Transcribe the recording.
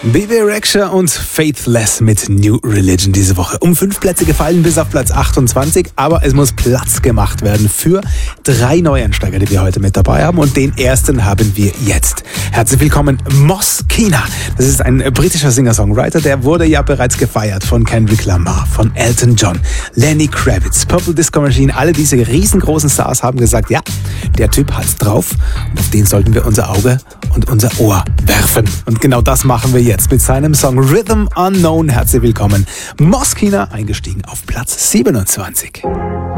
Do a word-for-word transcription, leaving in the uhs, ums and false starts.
Bebe Rexha und Faithless mit New Religion diese Woche. Um fünf Plätze gefallen bis auf Platz achtundzwanzig, aber es muss Platz gemacht werden für drei Neueinsteiger, die wir heute mit dabei haben. Und den ersten haben wir jetzt. Herzlich willkommen, Moschino. Das ist ein britischer Singer-Songwriter, der wurde ja bereits gefeiert von Kendrick Lamar, von Elton John, Lenny Kravitz, Purple Disco Machine. Alle diese riesengroßen Stars haben gesagt, ja, der Typ hat's drauf und auf den sollten wir unser Auge und unser Ohr werfen. Und genau das machen wir jetzt mit seinem Song Rhythm Unknown. Herzlich willkommen, Moschino, eingestiegen auf Platz siebenundzwanzig.